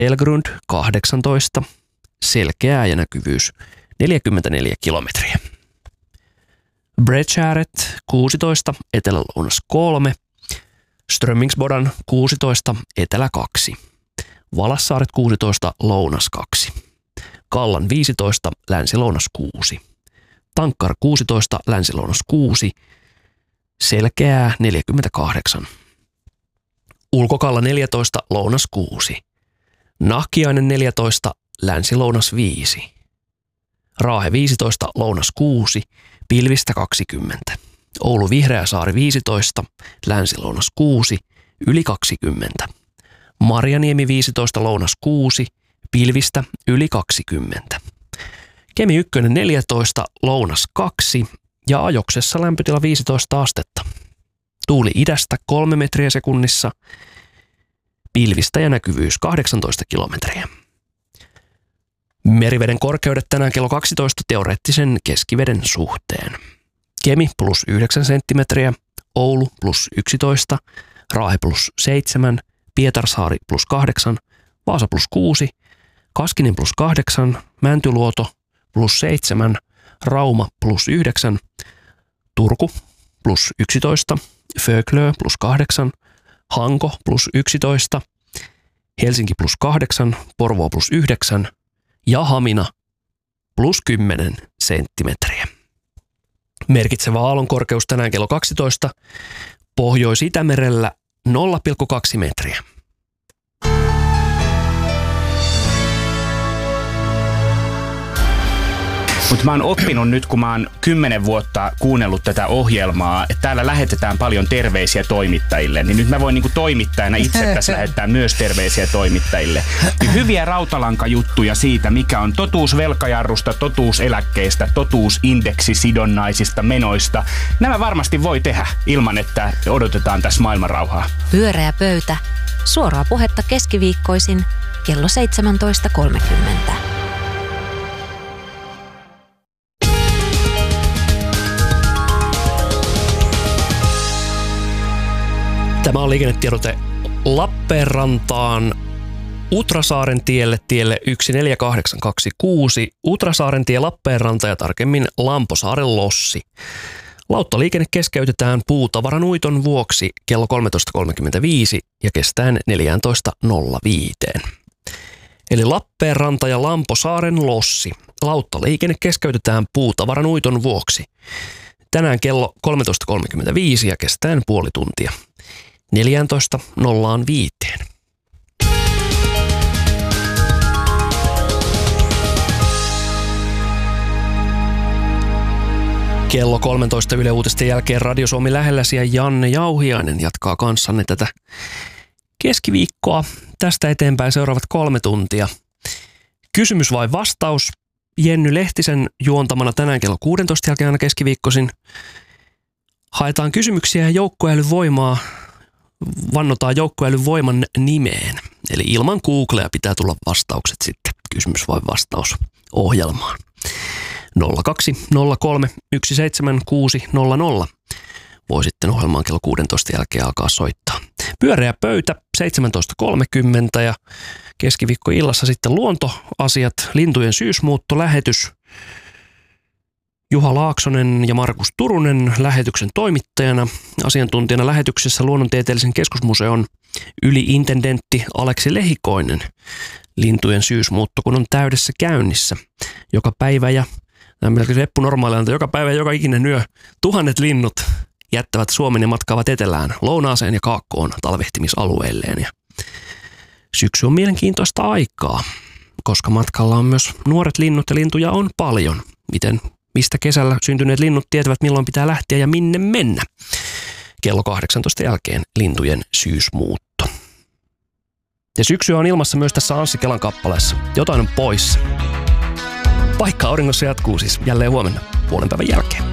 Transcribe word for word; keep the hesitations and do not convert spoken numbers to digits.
Elgrund kahdeksantoista, selkeä ja näkyvyys neljäkymmentäneljä kilometriä. Bredskäret kuusitoista, etelä-lounas kolme, Strömmingsbodan kuusitoista, etelä kaksi, Valassaaret kuusitoista, lounas kaksi, Kallan viisitoista, länsi-lounas kuusi, Tankkar kuusitoista, länsi-lounas kuusi, selkeää neljäkymmentäkahdeksan, Ulkokalla neljätoista, lounas kuusi, Nahkiainen neljätoista, länsi-lounas viisi, Raahe viisitoista, lounas kuusi, pilvistä kaksikymmentä, Oulu Vihreäsaari viisitoista, länsi-lounas kuusi, yli kaksikymmentä, Marjaniemi viisitoista, lounas kuusi, pilvistä yli kaksikymmentä, Kemi yksi neljätoista, lounas kaksi ja Ajoksessa lämpötila viisitoista astetta. Tuuli idästä kolme metriä sekunnissa, pilvistä ja näkyvyys kahdeksantoista kilometriä. Meriveden korkeudet tänään kello kaksitoista teoreettisen keskiveden suhteen. Kemi plus yhdeksän senttimetriä, Oulu plus yksitoista, Raahe plus seitsemän, Pietarsaari plus kahdeksan, Vaasa plus kuusi, Kaskinen plus kahdeksan, Mäntyluoto plus seitsemän, Rauma plus yhdeksän, Turku plus yksitoista, Föglö plus kahdeksan, Hanko plus yksitoista, Helsinki plus kahdeksan, Porvoo plus yhdeksän ja Hamina plus kymmenen senttimetriä. Merkitsevä aallonkorkeus tänään kello kaksitoista, Pohjois-Itämerellä nolla pilkku kaksi metriä. Mutta mä oon oppinut nyt, kun mä oon kymmenen vuotta kuunnellut tätä ohjelmaa, että täällä lähetetään paljon terveisiä toimittajille, niin nyt mä voin niinku toimittajana itse tässä lähettää myös terveisiä toimittajille. Niin hyviä rautalankajuttuja siitä, mikä on totuus velkajarrusta, totuus eläkkeistä, totuus indeksisidonnaisista menoista. Nämä varmasti voi tehdä ilman, että odotetaan tässä maailmanrauhaa. Pyöreä pöytä. Suoraa puhetta keskiviikkoisin kello seitsemäntoista kolmekymmentä. Tämä on liikennetiedote Lappeenrantaan Utrasaaren tielle, tielle yksi neljä kahdeksan kaksi kuusi, Utrasaaren tie Lappeenranta ja tarkemmin Lamposaaren Lossi. Lauttaliikenne keskeytetään puutavaranuiton vuoksi kello kolmetoista kolmekymmentäviisi ja kestäen neljätoista nolla viisi. Eli Lappeenranta ja Lamposaaren Lossi. Lauttaliikenne keskeytetään puutavaranuiton vuoksi. Tänään kello kolmetoista kolmekymmentäviisi ja kestäen puoli tuntia. neljätoista nolla viisi. Kello kolmetoista Yle Uutisten jälkeen Radio Suomi lähelläsi ja Janne Jauhiainen jatkaa kanssanne tätä keskiviikkoa. Tästä eteenpäin seuraavat kolme tuntia. Kysymys vai vastaus? Jenny Lehtisen juontamana tänään kello kuusitoista jälkeen aina keskiviikkoisin. Haetaan kysymyksiä ja joukkoälyvoimaa. Vannotaan joukkoälyn voiman nimeen. Eli ilman Googlea pitää tulla vastaukset sitten kysymys vai vastaus ohjelmaan. nolla kaksi nolla kolme yksi seitsemän kuusi nolla nolla. Voi sitten ohjelmaan kello kuusitoista jälkeen alkaa soittaa. Pyöreä pöytä seitsemäntoista kolmekymmentä ja keskiviikkoillassa sitten luontoasiat, lintujen syysmuuttolähetys. Juha Laaksonen ja Markus Turunen lähetyksen toimittajana. Asiantuntijana lähetyksessä Luonnontieteellisen keskusmuseon yli-intendentti Aleksi Lehikoinen. Lintujen syysmuutto, kun on täydessä käynnissä. Joka päivä ja melkein reppu normaalilta, joka päivä ja joka ikinen yö tuhannet linnut jättävät Suomen ja matkaavat etelään, lounaaseen ja kaakkoon talvehtimisalueilleen. Ja syksy on mielenkiintoista aikaa, koska matkalla on myös nuoret linnut ja lintuja on paljon. Miten Mistä kesällä syntyneet linnut tietävät, milloin pitää lähteä ja minne mennä. Kello kahdeksantoista jälkeen lintujen syysmuutto. Ja syksyä on ilmassa myös tässä Anssi Kelan kappaleessa. Jotain on poissa. Paikka auringossa jatkuu siis jälleen huomenna puolen päivän jälkeen.